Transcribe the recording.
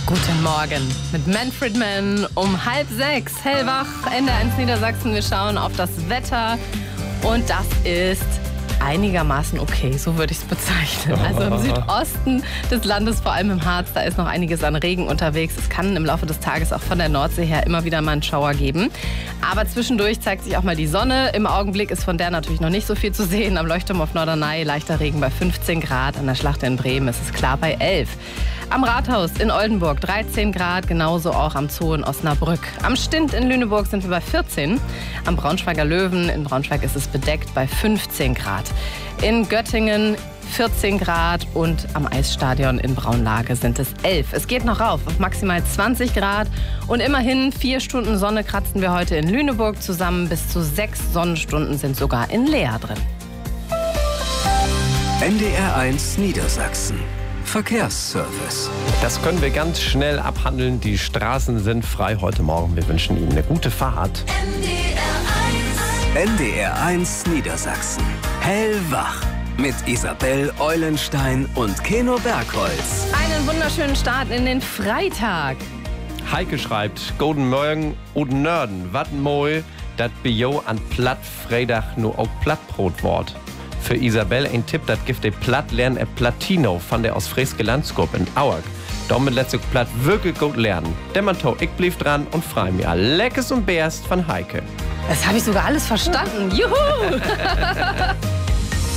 Guten Morgen mit Manfred Mann um 5:30. Hellwach, NDR1 Niedersachsen. Wir schauen auf das Wetter und das ist einigermaßen okay, so würde ich es bezeichnen. Also im Südosten des Landes, vor allem im Harz, da ist noch einiges an Regen unterwegs. Es kann im Laufe des Tages auch von der Nordsee her immer wieder mal einen Schauer geben. Aber zwischendurch zeigt sich auch mal die Sonne. Im Augenblick ist von der natürlich noch nicht so viel zu sehen. Am Leuchtturm auf Norderney leichter Regen bei 15 Grad. An der Schlacht in Bremen ist es klar bei 11. Am Rathaus in Oldenburg 13 Grad, genauso auch am Zoo in Osnabrück. Am Stint in Lüneburg sind wir bei 14. Am Braunschweiger Löwen in Braunschweig ist es bedeckt bei 15 Grad. In Göttingen 14 Grad und am Eisstadion in Braunlage sind es 11. Es geht noch rauf auf maximal 20 Grad und immerhin 4 Stunden Sonne kratzen wir heute in Lüneburg zusammen. Bis zu 6 Sonnenstunden sind sogar in Leer drin. NDR1 Niedersachsen. Verkehrsservice. Das können wir ganz schnell abhandeln. Die Straßen sind frei heute Morgen. Wir wünschen Ihnen eine gute Fahrt. NDR1 Niedersachsen. Hellwach. Mit Isabel Eulenstein und Keno Bergholz. Einen wunderschönen Start in den Freitag. Heike schreibt, Guten Morgen und Nörden, wat moi, dat bio an platt Freitag nur auch Plattbrotwort. Für Isabel ein Tipp, das gibt ihr platt lernen Platino von der aus Freske Landskop in Auerk. Damit lässt sich platt wirklich gut lernen. Der Manto, ich blieb dran und frei mir. Leckes und Bärst von Heike. Das habe ich sogar alles verstanden. Juhu!